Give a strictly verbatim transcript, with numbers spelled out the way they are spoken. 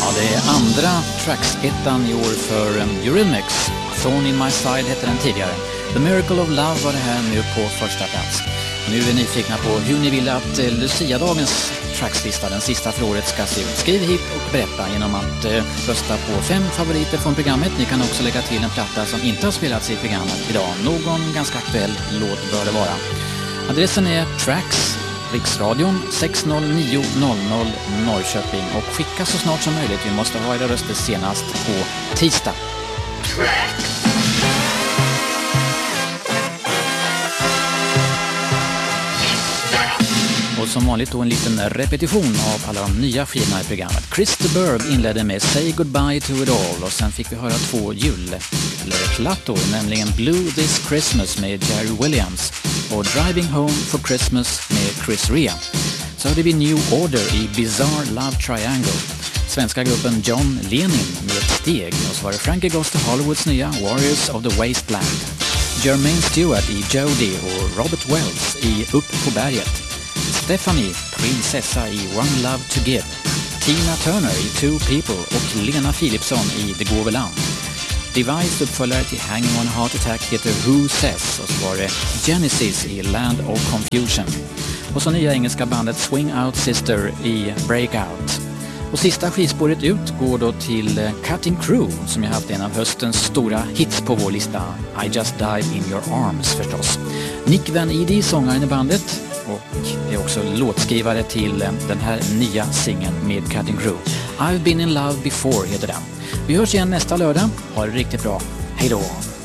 Ja, det är andra Tracks-ettan i år för um, Eurythmics. Thorn in my side hette den tidigare. The Miracle of Love var det här nu på första plats. Nu är vi nyfikna på hur ni vill att eh, Lucia-dagens Tracks-lista, den sista för året, ska se ut. Skriv hit och berätta genom att eh, rösta på fem favoriter från programmet. Ni kan också lägga till en platta som inte har spelats i programmet idag. Någon ganska aktuell låt bör det vara. Adressen är Tracks, Riksradion sex noll nio noll noll Norrköping, och skicka så snart som möjligt. Vi måste ha era röster senast på tisdag. Tracks. Och som vanligt då en liten repetition av alla de nya skivorna i programmet. Chris de Burgh inledde med Say Goodbye to It All, och sen fick vi höra två julplattor, nämligen Blue This Christmas med Jerry Williams och Driving Home for Christmas med Chris Rea. Så hade vi New Order i Bizarre Love Triangle, svenska gruppen John Lenin med Steg, och så var det Frankie Goes to Hollywoods nya Warriors of the Wasteland, Jermaine Stewart i Jody och Robert Wells i Upp på berget, Stephanie, prinsessa i One Love to Give, Tina Turner i Two People och Lena Philipsson i Det går väl an. Device uppföljare till Hanging on a Heart Attack heter Who Says, och så var det Genesis i Land of Confusion. Och så nya engelska bandet Swing Out Sister i Breakout. Och sista skivspåret ut går då till Cutting Crew, som jag haft en av höstens stora hits på vår lista. I Just Died in Your Arms förstås. Nick Van Eady, sångaren i bandet, och är också låtskrivare till den här nya singeln med Cutting Crew. I've Been in Love Before heter den. Vi hörs igen nästa lördag. Ha det riktigt bra. Hej då!